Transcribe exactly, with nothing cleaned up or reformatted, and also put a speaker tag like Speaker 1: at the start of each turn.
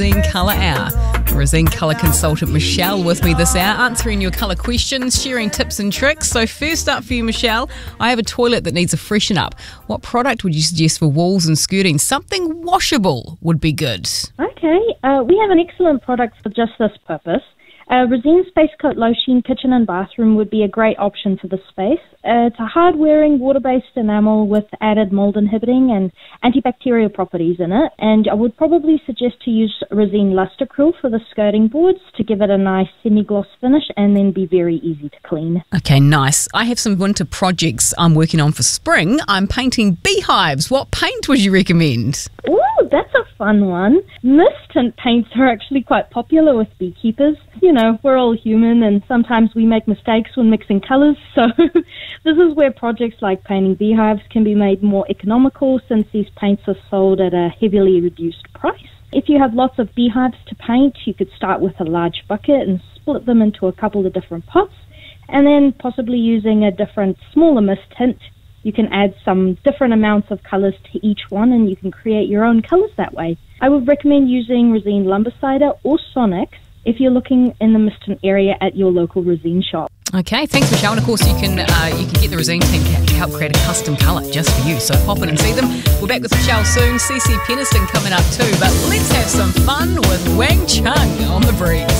Speaker 1: Resine Colour Hour. Resine Colour consultant Michelle with me this hour, answering your colour questions, sharing tips and tricks. So first up for you, Michelle, I have a toilet that needs a freshen up. What product would you suggest for walls and skirting? Something washable would be good.
Speaker 2: Okay, uh, we have an excellent product for just this purpose. Uh, Resine Space Coat Lotion Kitchen and Bathroom would be a great option for this space. Uh, it's a hard-wearing, water-based enamel with added mold inhibiting and antibacterial properties in it, and I would probably suggest to use Resine Luster Acryl for the skirting boards to give it a nice semi-gloss finish and then be very easy to clean.
Speaker 1: Okay, nice. I have some winter projects I'm working on for spring. I'm painting beehives. What paint would you recommend?
Speaker 2: Ooh, that's a fun one. Mist tint paints are actually quite popular with beekeepers. You know, we're all human and sometimes we make mistakes when mixing colours, so this is where projects like painting beehives can be made more economical since these paints are sold at a heavily reduced price. If you have lots of beehives to paint, you could start with a large bucket and split them into a couple of different pots, and then possibly using a different, smaller mist tint, you can add some different amounts of colours to each one and you can create your own colours that way. I would recommend using Resine Lumbercider or Sonix if you're looking in the mist tint area at your local Resine shop.
Speaker 1: Okay, thanks Michelle, and of course you can uh, you can get the Resine team to help create a custom colour just for you, so pop in and see them. We're back with Michelle soon, C C Peniston coming up too, but let's have some fun with Wang Chung on The Breeze.